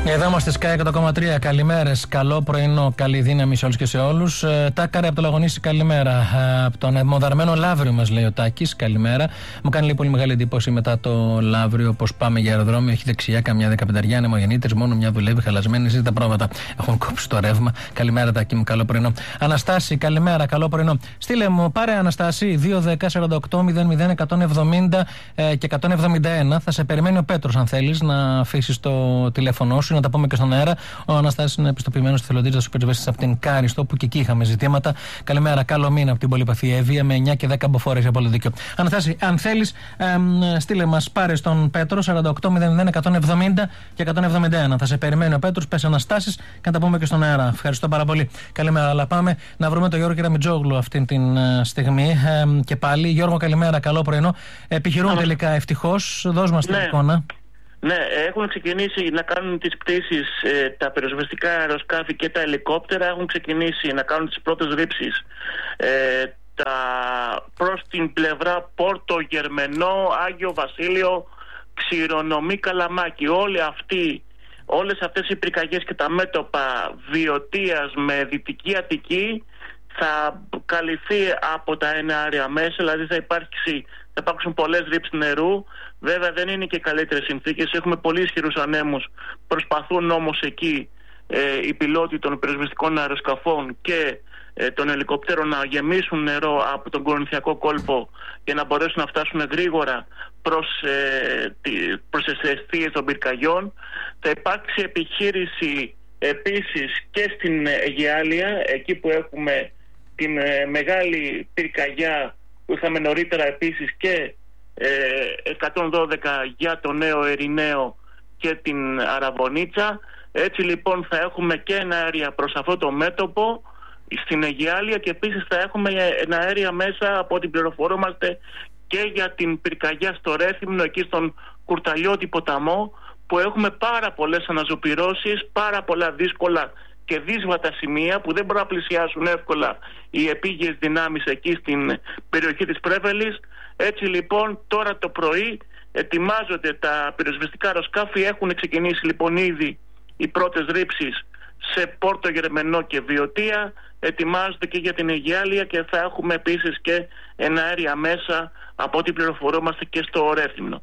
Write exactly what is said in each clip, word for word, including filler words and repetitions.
Εδώ είμαστε Sky εκατό κόμμα τρία. Καλημέρες, καλό πρωινό, καλή δύναμη σε όλους και σε όλους. Τάκαρε από το Λαγονίσι, καλημέρα. Από τον αιμοδαρμένο Λαύριο μας λέει ο Τάκης, καλημέρα. Μου κάνει λέει πολύ μεγάλη εντύπωση μετά το Λαύριο πως πάμε για αεροδρόμιο. Έχει δεξιά καμιά δεκαπενταριά ανεμογεννήτρες, μόνο μια δουλεύει, χαλασμένη. Εσείς τα πρόβατα έχουν κόψει το ρεύμα. Καλημέρα, Τάκη μου, καλό πρωινό. Αναστάση, καλημέρα, καλό πρωινό. Στείλε μου, πάρε Αναστάση, δύο δέκα σαράντα οκτώ μηδέν μηδέν εκατόν εβδομήντα και εκατόν εβδομήντα ένα. Θα σε περιμένει ο Πέτρος, αν θέλεις, να αφήσεις το τηλέφωνό σου, να τα πούμε και στον αέρα. Ο Αναστάσης είναι επιστοποιημένος εθελοντής στο Super από την Κάριστο, που και εκεί είχαμε ζητήματα. Καλημέρα, καλό μήνα από την πολυπαθή Εύβοια με εννιά και δέκα μποφόρες από το δίκιο. Αναστάση, αν θέλεις, εμ, στείλε μας, πάρε στον Πέτρο σαράντα οκτώ μηδέν μηδέν εκατόν εβδομήντα και εκατόν εβδομήντα ένα. Θα σε περιμένει ο Πέτρος, πες Αναστάσεις και να τα πούμε και στον αέρα. Ευχαριστώ πάρα πολύ. Καλημέρα, αλλά πάμε να βρούμε τον Γιώργο Κεραμιτζόγλου αυτή τη uh, στιγμή. Ε, και πάλι, Γιώργο, καλημέρα, καλό πρωινό. Επιχειρούν τελικά ευτυχώς. Δώσ' μας την εικόνα. Ναι, έχουν ξεκινήσει να κάνουν τις πτήσεις ε, τα πυροσβεστικά αεροσκάφη και τα ελικόπτερα, έχουν ξεκινήσει να κάνουν τις πρώτες ρήψεις ε, τα, προς την πλευρά Πόρτο Γερμενό, Άγιο Βασίλειο, Ξηρονομή, Καλαμάκι. Όλοι αυτοί, όλες αυτές οι πυρκαγιές και τα μέτωπα Βιωτίας με Δυτική Αττική θα καλυφθεί από τα εναέρια μέσα, δηλαδή θα υπάρξει, θα υπάρξουν πολλές ρήψεις νερού. Βέβαια δεν είναι και καλύτερες συνθήκες, έχουμε πολύ ισχυρούς ανέμους. Προσπαθούν όμως εκεί ε, οι πιλότοι των πυροσβεστικών αεροσκαφών και ε, των ελικοπτέρων να γεμίσουν νερό από τον κορινθιακό κόλπο για να μπορέσουν να φτάσουν γρήγορα προς, ε, προς τις αιστείες των πυρκαγιών. Θα υπάρξει επιχείρηση επίσης και στην Αιγαιάλεια, εκεί που έχουμε την ε, μεγάλη πυρκαγιά που είχαμε νωρίτερα επίσης και ε, εκατόν δώδεκα για το Νέο Ερηναίο και την Αραβωνίτσα. Έτσι λοιπόν θα έχουμε και εναέρια προς αυτό το μέτωπο στην Αιγαιάλεια και επίσης θα έχουμε εναέρια μέσα από ό,τι πληροφορούμαστε και για την πυρκαγιά στο Ρέθυμνο, εκεί στον Κουρταλιώτη ποταμό, που έχουμε πάρα πολλές αναζωπυρώσεις, πάρα πολλά δύσκολα και δύσβατα σημεία που δεν μπορούν να πλησιάσουν εύκολα οι επίγειες δυνάμεις εκεί στην περιοχή της Πρέβελης. Έτσι λοιπόν τώρα το πρωί ετοιμάζονται τα πυροσβεστικά αεροσκάφη, έχουν ξεκινήσει λοιπόν ήδη οι πρώτες ρήψεις σε Πόρτο Γερμενό και Βιωτία, ετοιμάζονται και για την Αιγαιάλεια και θα έχουμε επίσης και εναέρια μέσα από ό,τι πληροφορούμαστε και στο Ρέθυμνο.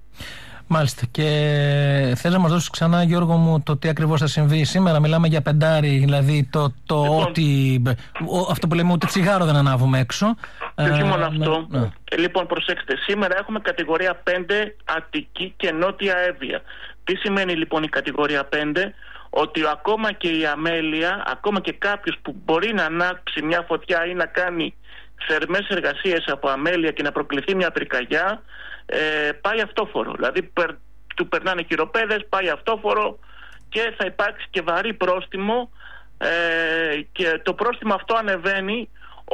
Μάλιστα. Και θέλω να μας δώσεις ξανά, Γιώργο μου, το τι ακριβώς θα συμβεί σήμερα. Μιλάμε για πεντάρι, δηλαδή το, το λοιπόν, ότι, ο, αυτό που λέμε, ούτε τσιγάρο δεν ανάβουμε έξω. Και όχι μόνο αυτό. Ναι, ναι. Λοιπόν, προσέξτε, σήμερα έχουμε κατηγορία πέντε Αττική και Νότια Εύβοια. Τι σημαίνει λοιπόν η κατηγορία πέντε? Ότι ακόμα και η αμέλεια, ακόμα και κάποιος που μπορεί να ανάψει μια φωτιά ή να κάνει θερμές εργασίες από αμέλεια και να προκληθεί μια πυρκαγιά, ε, πάει αυτόφορο. Δηλαδή περ, του περνάνε χειροπέδες, πάει αυτόφορο και θα υπάρξει και βαρύ πρόστιμο, ε, και το πρόστιμο αυτό ανεβαίνει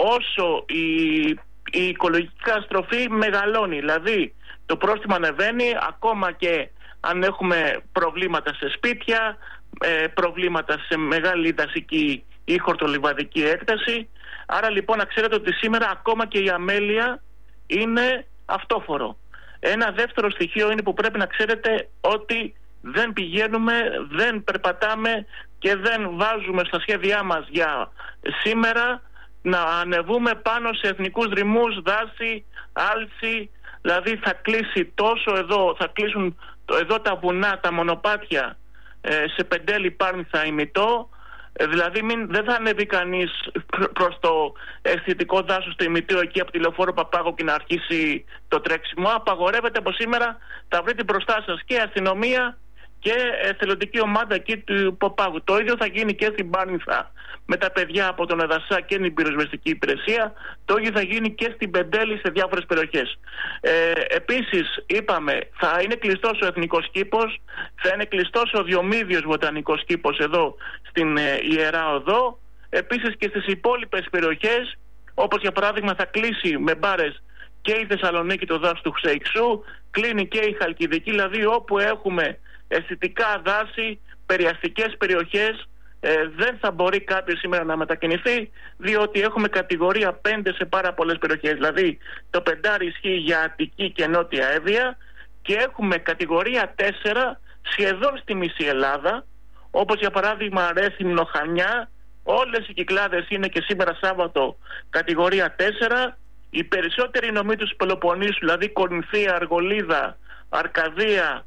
όσο η, η οικολογική καταστροφή μεγαλώνει. Δηλαδή το πρόστιμο ανεβαίνει ακόμα και αν έχουμε προβλήματα σε σπίτια, ε, προβλήματα σε μεγάλη δασική ή χορτολιβαδική έκταση. Άρα λοιπόν να ξέρετε ότι σήμερα ακόμα και η αμέλεια είναι αυτόφορο. Ένα δεύτερο στοιχείο είναι που πρέπει να ξέρετε ότι δεν πηγαίνουμε, δεν περπατάμε και δεν βάζουμε στα σχέδιά μας για σήμερα να ανεβούμε πάνω σε εθνικούς δρυμούς, δάση, άλση. Δηλαδή θα κλείσει τόσο εδώ, θα κλείσουν εδώ τα βουνά, τα μονοπάτια σε Πεντέλη, Πάρνηθα, Ημιτό. Δηλαδή μην, δεν θα ανέβει κανείς προς το αισθητικό δάσος του Ημιτίου εκεί από τη Λεωφόρο Παπάγο και να αρχίσει το τρέξιμο. Απαγορεύεται από σήμερα, θα βρείτε μπροστά σας και αστυνομία και εθελοντική ομάδα εκεί του Παπάγου. Το ίδιο θα γίνει και στην Πάρνηθα με τα παιδιά από τον Εδασσά και την πυροσβεστική υπηρεσία. Το ίδιο θα γίνει και στην Πεντέλη σε διάφορες περιοχές. Ε, επίσης είπαμε, θα είναι κλειστός ο Εθνικός Κήπος, θα είναι κλειστός ο Διομήδιος Βοτανικός Κήπος εδώ στην ε, Ιερά Οδό. Επίσης και στις υπόλοιπες περιοχές, όπως για παράδειγμα θα κλείσει με μπάρες και η Θεσσαλονίκη το δάσος του Ξέιξου, κλείνει και η Χαλκιδική, δηλαδή όπου έχουμε αισθητικά δάση, περιαστικές περιοχές, ε, δεν θα μπορεί κάποιος σήμερα να μετακινηθεί, διότι έχουμε κατηγορία πέντε σε πάρα πολλές περιοχές. Δηλαδή το πεντάρι ισχύει για Αττική και Νότια Εύβοια και έχουμε κατηγορία τέσσερα σχεδόν στη μισή Ελλάδα, όπως για παράδειγμα Ρέθυμνο, Χανιά. Όλες οι Κυκλάδες είναι και σήμερα Σάββατο κατηγορία τέσσερα. Οι περισσότεροι νομοί του Πελοποννήσου, δηλαδή Κορινθία, Αργολίδα, Αρκαδία,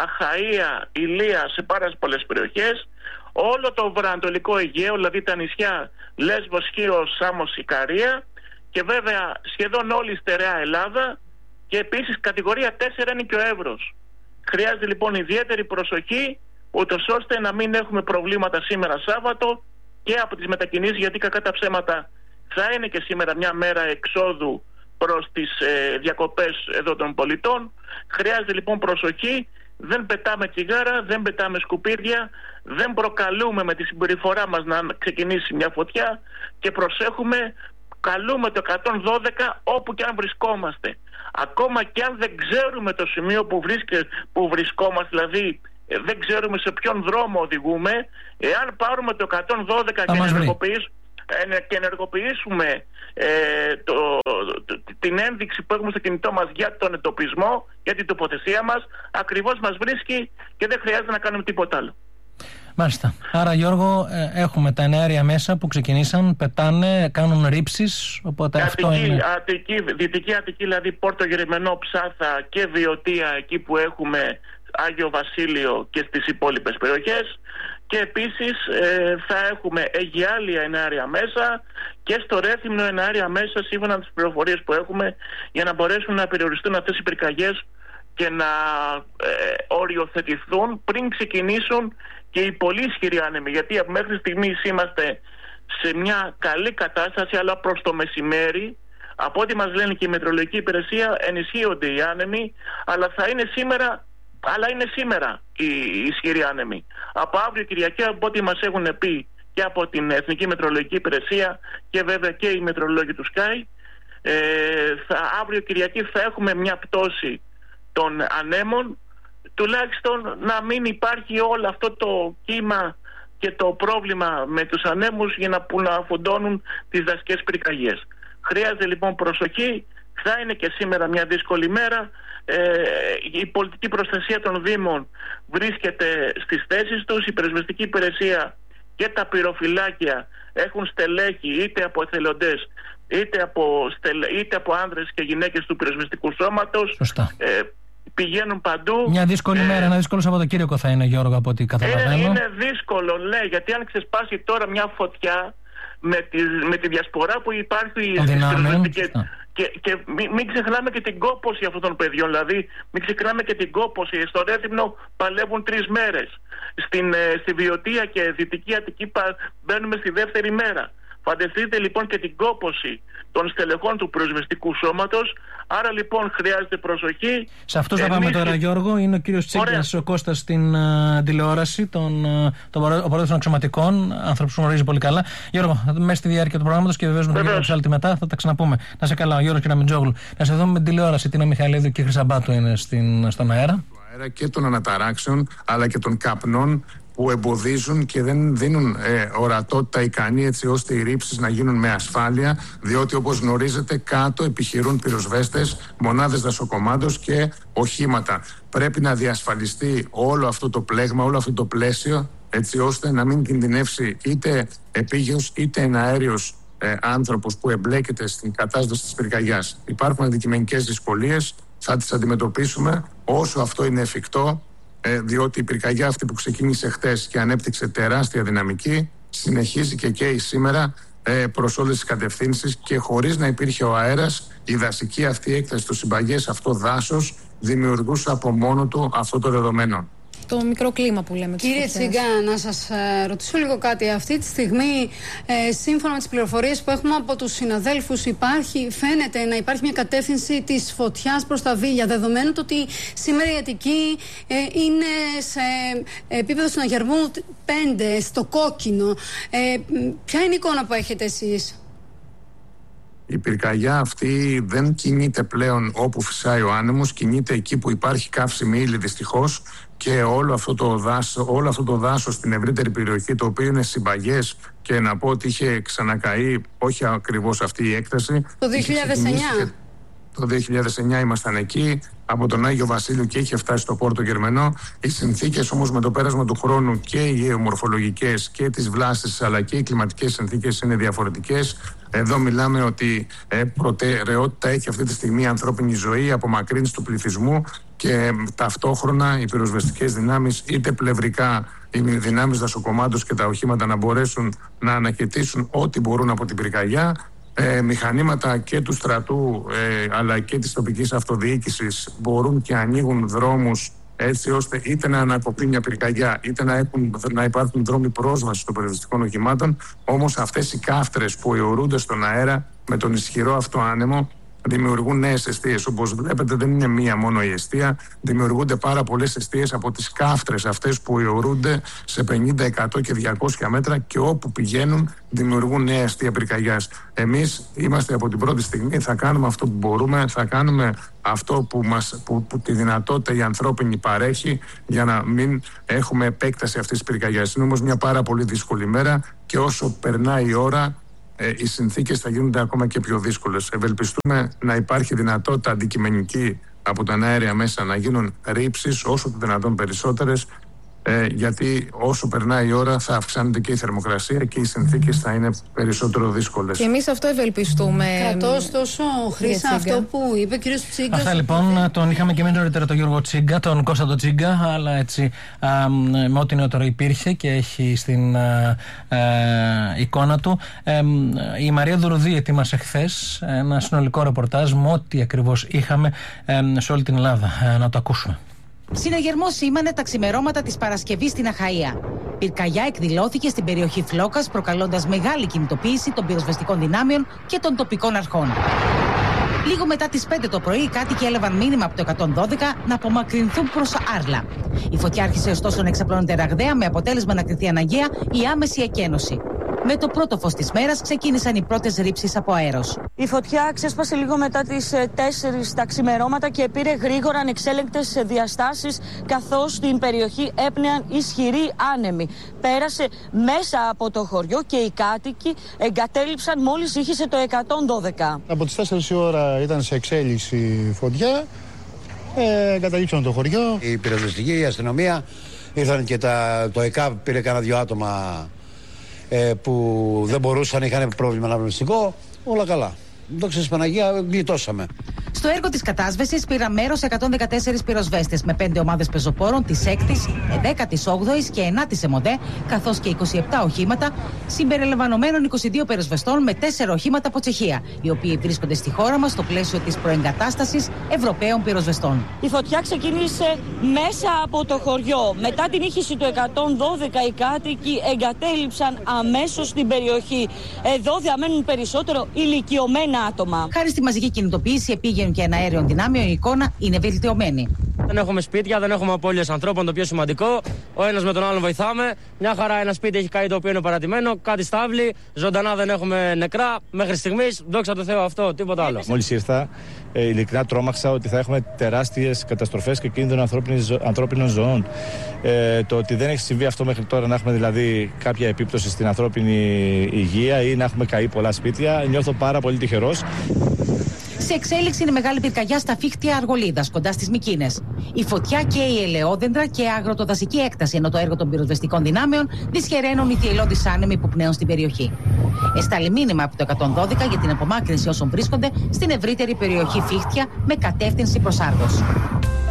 Αχαΐα, Ηλία, σε πάρα πολλές περιοχές. Όλο το βορειοανατολικό Αιγαίο, δηλαδή τα νησιά Λέσβος, Χίος, Σάμος, Ικαρία, και βέβαια σχεδόν όλη η στερεά Ελλάδα. Και επίσης κατηγορία τέσσερα είναι και ο Εύρος. Χρειάζεται λοιπόν ιδιαίτερη προσοχή, ούτως ώστε να μην έχουμε προβλήματα σήμερα Σάββατο και από τις μετακινήσεις, γιατί κακά τα ψέματα θα είναι και σήμερα μια μέρα εξόδου προς τις ε, διακοπές εδώ των πολιτών. Χρειάζεται λοιπόν προσοχή. Δεν πετάμε τσιγάρα, δεν πετάμε σκουπίδια, δεν προκαλούμε με τη συμπεριφορά μας να ξεκινήσει μια φωτιά, και προσέχουμε, καλούμε το εκατόν δώδεκα όπου και αν βρισκόμαστε. Ακόμα και αν δεν ξέρουμε το σημείο που, βρίσκε, που βρισκόμαστε, δηλαδή ε, δεν ξέρουμε σε ποιον δρόμο οδηγούμε, εάν πάρουμε το εκατόν δώδεκα και ενεργοποιήσουμε, και ενεργοποιήσουμε ε, το, το, την ένδειξη που έχουμε στο κινητό μας για τον εντοπισμό, για την τοποθεσία μας, ακριβώς μας βρίσκει και δεν χρειάζεται να κάνουμε τίποτα άλλο. Μάλιστα. Άρα, Γιώργο, έχουμε τα εναέρια μέσα που ξεκινήσαν, πετάνε, κάνουν ρήψεις, οπότε Αττική, αυτό είναι... Αττική, Δυτική Αττική, δηλαδή Πόρτο Γερεμενό, Ψάθα και Βιωτία, εκεί που έχουμε Άγιο Βασίλειο και στις υπόλοιπες περιοχές. Και επίσης ε, θα έχουμε Αιγιάλια εναέρια μέσα και στο Ρέθυμνο εναέρια μέσα, σύμφωνα με τις πληροφορίες που έχουμε, για να μπορέσουν να περιοριστούν αυτές οι πυρκαγιές και να ε, οριοθετηθούν πριν ξεκινήσουν και οι πολύ ισχυροί άνεμοι. Γιατί μέχρι στιγμής είμαστε σε μια καλή κατάσταση, αλλά προς το μεσημέρι, από ό,τι μας λένε και η μετεωρολογική υπηρεσία, ενισχύονται οι άνεμοι, αλλά θα είναι σήμερα... Αλλά είναι σήμερα οι ισχυροί άνεμοι. Από αύριο Κυριακή, από ό,τι μας έχουν πει και από την Εθνική Μετεωρολογική Υπηρεσία και βέβαια και οι μετεωρολόγοι του Sky, ε, θα, αύριο Κυριακή θα έχουμε μια πτώση των ανέμων, τουλάχιστον να μην υπάρχει όλο αυτό το κύμα και το πρόβλημα με τους ανέμους για να, που να αφοντώνουν τις δασικές πυρκαγιές. Χρειάζεται λοιπόν προσοχή. Θα είναι και σήμερα μια δύσκολη μέρα. Ε, η πολιτική προστασία των Δήμων βρίσκεται στις θέσεις τους. Η πυροσβεστική υπηρεσία και τα πυροφυλάκια έχουν στελέχη είτε από εθελοντές είτε από, στελε... είτε από άνδρες και γυναίκες του πυροσβεστικού σώματος. Ε, πηγαίνουν παντού. Μια δύσκολη ε, μέρα, ένα δύσκολο Σαββατοκύριακο θα είναι, Γιώργο, από ό,τι καταλαβαίνω. Ε, είναι δύσκολο, ναι, γιατί αν ξεσπάσει τώρα μια φωτιά με τη, με τη διασπορά που υπάρχει στις πυροσβεστικές. Και, και μην, μην ξεχνάμε και την κόπωση αυτών των παιδιών. Δηλαδή, μην ξεχνάμε και την κόπωση. Στο Ρέθυμνο παλεύουν τρεις μέρες. Στην, ε, στη Βιωτία και Δυτική Αττική πα, μπαίνουμε στη δεύτερη μέρα. Φανταστείτε λοιπόν και την κόπωση των στελεχών του πυροσβεστικού σώματος. Άρα λοιπόν χρειάζεται προσοχή. Σε αυτούς θα πάμε τώρα, Γιώργο. Είναι ο κύριος Τσίγκας, ο Κώστας στην uh, τηλεόραση, τον, uh, τον, ο πρόεδρος των αξιωματικών, άνθρωπος που γνωρίζει πολύ καλά. Γιώργο, μέσα στη διάρκεια του προγράμματος και βεβαίως με τον κύριο Ψάλτη μετά θα τα ξαναπούμε. Να σε καλά, ο Γιώργος Κεραμιτζόγλου. Να σε δούμε με την τηλεόραση. Τίνα Μιχαηλίδου και Χρυσαμπάτου είναι στην, στον αέρα. Και των αναταράξεων αλλά και των καπνών που εμποδίζουν και δεν δίνουν ε, ορατότητα ικανή έτσι ώστε οι ρήψεις να γίνουν με ασφάλεια, διότι όπως γνωρίζετε κάτω επιχειρούν πυροσβέστες, μονάδες δασοκομάντος και οχήματα. Πρέπει να διασφαλιστεί όλο αυτό το πλέγμα, όλο αυτό το πλαίσιο, έτσι ώστε να μην κινδυνεύσει είτε επίγειος είτε εναέριος ε, άνθρωπος που εμπλέκεται στην κατάσταση της πυρκαγιάς. Υπάρχουν αντικειμενικές δυσκολίες, θα τις αντιμετωπίσουμε όσο αυτό είναι εφικτό, διότι η πυρκαγιά αυτή που ξεκίνησε χτες και ανέπτυξε τεράστια δυναμική συνεχίζει και καίει σήμερα προς όλες τις κατευθύνσεις, και χωρίς να υπήρχε ο αέρας η δασική αυτή έκταση, το συμπαγές αυτό δάσος δημιουργούσε από μόνο του αυτό το δεδομένο. Το μικρό κλίμα που λέμε. Κύριε Τσίγκα, να σας ε, ρωτήσω λίγο κάτι. Αυτή τη στιγμή, ε, σύμφωνα με τις πληροφορίες που έχουμε από τους συναδέλφους, υπάρχει, φαίνεται να υπάρχει μια κατεύθυνση της φωτιάς προς τα Βίλια, δεδομένου ότι σήμερα η Αττική ε, είναι σε επίπεδο συναγερμού πέντε, στο κόκκινο. Ε, ποια είναι η εικόνα που έχετε εσείς? Η πυρκαγιά αυτή δεν κινείται πλέον όπου φυσάει ο άνεμος, κινείται εκεί που υπάρχει καύσιμη ύλη δυστυχώς, και όλο αυτό το δάσο, όλο αυτό το δάσος στην ευρύτερη περιοχή, το οποίο είναι συμπαγές, και να πω ότι είχε ξανακαεί όχι ακριβώς αυτή η έκταση. Το δύο χιλιάδες εννιά. το δύο χιλιάδες εννιά ήμασταν εκεί, από τον Άγιο Βασίλειο και είχε φτάσει στο Πόρτο Γερμενό. Οι συνθήκες όμως με το πέρασμα του χρόνου και οι γεωμορφολογικές και τις βλάστες αλλά και οι κλιματικές συνθήκες είναι διαφορετικές. Εδώ μιλάμε ότι ε, προτεραιότητα έχει αυτή τη στιγμή η ανθρώπινη ζωή, απομακρύνση του πληθυσμού και ε, ταυτόχρονα οι πυροσβεστικές δυνάμεις, είτε πλευρικά οι δυνάμεις δασοκομάντως και τα οχήματα, να μπορέσουν να ανακαιτήσουν ό,τι μπορούν από την πυρκαγιά. Ε, μηχανήματα και του στρατού ε, αλλά και της τοπικής αυτοδιοίκησης μπορούν και ανοίγουν δρόμους έτσι ώστε είτε να ανακοπεί μια πυρκαγιά είτε να, έχουν, να υπάρχουν δρόμοι πρόσβασης των πυροσβεστικών οχημάτων. Όμως αυτές οι κάφτρες που αιωρούνται στον αέρα με τον ισχυρό αυτό άνεμο δημιουργούν νέες εστίες. Όπως βλέπετε, δεν είναι μία μόνο η εστία. Δημιουργούνται πάρα πολλές εστίες από τις κάφτρες αυτές που αιωρούνται σε πενήντα, εκατό και διακόσια μέτρα και όπου πηγαίνουν δημιουργούν νέα εστία πυρκαγιάς. Εμείς είμαστε από την πρώτη στιγμή, θα κάνουμε αυτό που μπορούμε, θα κάνουμε αυτό που, μας, που, που τη δυνατότητα η ανθρώπινη παρέχει για να μην έχουμε επέκταση αυτής της πυρκαγιάς. Είναι όμως μια πάρα πολύ δύσκολη μέρα και όσο περνάει η ώρα, Ε, οι συνθήκες θα γίνονται ακόμα και πιο δύσκολες. Ευελπιστούμε να υπάρχει δυνατότητα αντικειμενική από τα αέρια μέσα να γίνουν ρήψεις όσο το δυνατόν περισσότερες, ε, γιατί όσο περνάει η ώρα θα αυξάνεται και η θερμοκρασία και οι συνθήκες θα είναι περισσότερο δύσκολες. Και εμείς αυτό ευελπιστούμε. Κρατώ ωστόσο, Χρύσα, αυτό που είπε ο κ. Τσίγκας. Αυτά λοιπόν, τον είχαμε και εμείς νωρίτερα τον Γιώργο Τσίγκα, τον Κώσταντο Τσίγκα, αλλά έτσι α, με ό,τι νεότερο υπήρχε και έχει στην α, α, εικόνα του. Ε, η Μαρία Δουρουδή ετοίμασε χθες ένα συνολικό ρεπορτάζ με ό,τι ακριβώς είχαμε ε, σε όλη την Ελλάδα. Ε, να το ακούσουμε. Συναγερμό σήμανε τα ξημερώματα της Παρασκευής στην Αχαΐα. Πυρκαγιά εκδηλώθηκε στην περιοχή Φλόκας, προκαλώντας μεγάλη κινητοποίηση των πυροσβεστικών δυνάμεων και των τοπικών αρχών. Λίγο μετά τις πέντε το πρωί, οι κάτοικοι έλαβαν μήνυμα από το εκατόν δώδεκα να απομακρυνθούν προς Άρλα. Η φωτιά άρχισε ωστόσο να εξαπλώνεται ραγδαία, με αποτέλεσμα να κριθεί αναγκαία η άμεση εκένωση. Με το πρώτο φως της μέρας ξεκίνησαν οι πρώτες ρήψεις από αέρος. Η φωτιά ξέσπασε λίγο μετά τις τέσσερις τα ξημερώματα και πήρε γρήγορα ανεξέλεγκτες διαστάσεις, καθώς στην περιοχή έπνεαν ισχυροί άνεμοι. Πέρασε μέσα από το χωριό και οι κάτοικοι εγκατέλειψαν μόλις ήχησε το εκατόν δώδεκα. Από τις τέσσερις η ώρα ήταν σε εξέλιξη φωτιά, ε, εγκαταλείψαν το χωριό. Η πυροσβεστική, η αστυνομία ήρθαν και τα, το ΕΚΑΒ πήρε κανένα δυο άτομα που δεν μπορούσαν, είχαν πρόβλημα αναπνευστικό, όλα καλά. Δόξα τω Παναγία, γλιτώσαμε. Στο έργο της κατάσβεσης πήραν μέρος εκατόν δεκατέσσερις πυροσβέστες με πέντε ομάδες πεζοπόρων της έκτης, δέκατης όγδοης και ενάτης ΕΜΟΔΕ, καθώς και είκοσι επτά οχήματα, συμπεριλαμβανομένων είκοσι δύο πυροσβεστών με τέσσερα οχήματα από Τσεχία, οι οποίοι βρίσκονται στη χώρα μας στο πλαίσιο της προεγκατάστασης Ευρωπαίων πυροσβεστών. Η φωτιά ξεκίνησε μέσα από το χωριό. Μετά την ήχηση του εκατόν δώδεκα, οι κάτοικοι εγκατέλειψαν αμέσως την περιοχή. Εδώ διαμένουν περισσότερο ηλικιωμένα άτομα. Χάρη στη μαζική κινητοποίηση επίγειων και εναέριων δυνάμεων, η εικόνα είναι βελτιωμένη. Δεν έχουμε σπίτια, δεν έχουμε απώλειες ανθρώπων, το πιο σημαντικό. Ο ένας με τον άλλον βοηθάμε. Μια χαρά, ένα σπίτι έχει καεί το οποίο είναι παρατημένο, κάτι στάβλη. Ζωντανά δεν έχουμε νεκρά. Μέχρι στιγμής, δόξα τω Θεώ, αυτό, τίποτα άλλο. Μόλις ήρθα, ε, ειλικρινά τρόμαξα ότι θα έχουμε τεράστιες καταστροφές και κίνδυνο ανθρώπινων ζωών. Ε, το ότι δεν έχει συμβεί αυτό μέχρι τώρα, να έχουμε δηλαδή κάποια επίπτωση στην ανθρώπινη υγεία ή να έχουμε καεί πολλά σπίτια, νιώθω πάρα πολύ τυχερός. Σε εξέλιξη είναι μεγάλη πυρκαγιά στα Φίχτια Αργολίδας, κοντά στις Μυκίνες. Η φωτιά και η ελαιόδεντρα και αγροτοδασική έκταση, ενώ το έργο των πυροσβεστικών δυνάμεων δυσχεραίνουν οι θυελλώδεις άνεμοι που πνέουν στην περιοχή. Εστάλει μήνυμα από το εκατόν δώδεκα για την απομάκρυνση όσων βρίσκονται στην ευρύτερη περιοχή Φίχτια με κατεύθυνση προς Άργος.